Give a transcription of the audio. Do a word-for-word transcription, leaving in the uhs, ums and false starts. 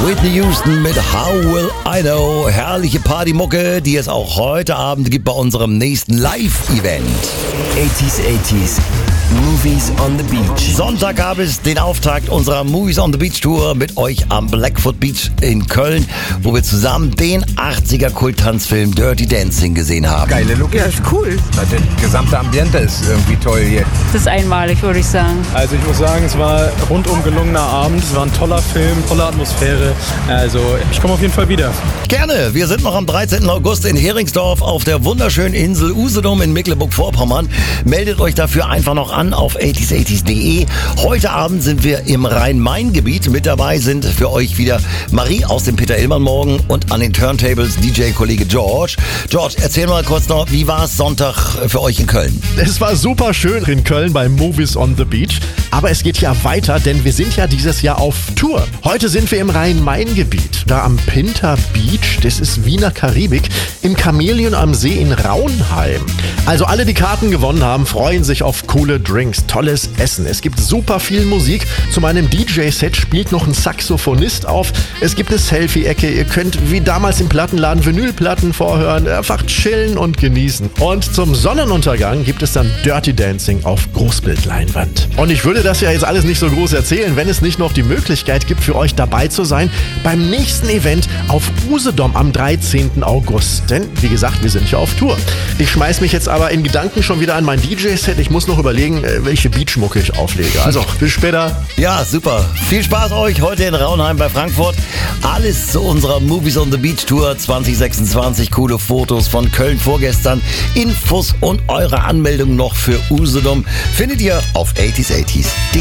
Whitney Houston mit How Will I Know. Herrliche Partymucke, die es auch heute Abend gibt bei unserem nächsten Live-Event. eighties, eighties. Movies on the Beach. Sonntag gab es den Auftakt unserer Movies on the Beach Tour mit euch am Blackfoot Beach in Köln, wo wir zusammen den achtziger-Kult-Tanzfilm Dirty Dancing gesehen haben. Geile Look. Ja, ist cool. Das gesamte Ambiente ist irgendwie toll hier. Das ist einmalig, würde ich sagen. Also ich muss sagen, es war rundum gelungener Abend. Es war ein toller Film, tolle Atmosphäre. Also ich komme auf jeden Fall wieder. Gerne. Wir sind noch am dreizehnten August in Heringsdorf auf der wunderschönen Insel Usedom in Mecklenburg-Vorpommern. Meldet euch dafür einfach noch an auf eighties eighties punkt de. Heute Abend sind wir im Rhein-Main-Gebiet. Mit dabei sind für euch wieder Marie aus dem Peter-Illmann-Morgen und an den Turntables D J-Kollege George. George, erzähl mal kurz noch, wie war es Sonntag für euch in Köln? Es war super schön in Köln bei Movies on the Beach. Aber es geht ja weiter, denn wir sind ja dieses Jahr auf Tour. Heute sind wir im Rhein-Main-Gebiet, da am Pinter Beach, das ist Wiener Karibik, im Chamäleon am See in Raunheim. Also alle, die Karten gewonnen haben, freuen sich auf coole Drinks, tolles Essen. Es gibt super viel Musik. Zu meinem D J-Set spielt noch ein Saxophonist auf. Es gibt eine Selfie-Ecke. Ihr könnt wie damals im Plattenladen Vinylplatten vorhören, einfach chillen und genießen. Und zum Sonnenuntergang gibt es dann Dirty Dancing auf Großbildleinwand. Und ich würde das ja jetzt alles nicht so groß erzählen, wenn es nicht noch die Möglichkeit gibt, für euch dabei zu sein beim nächsten Event auf Usedom am dreizehnten August. Denn, wie gesagt, wir sind ja auf Tour. Ich schmeiß mich jetzt aber in Gedanken schon wieder an mein D J-Set. Ich muss noch überlegen, welche Beachmucke ich auflege. Also, bis später. Ja, super. Viel Spaß euch heute in Raunheim bei Frankfurt. Alles zu unserer Movies on the Beach Tour zwanzig sechsundzwanzig. Coole Fotos von Köln vorgestern. Infos und eure Anmeldung noch für Usedom findet ihr auf eighties eighties punkt de.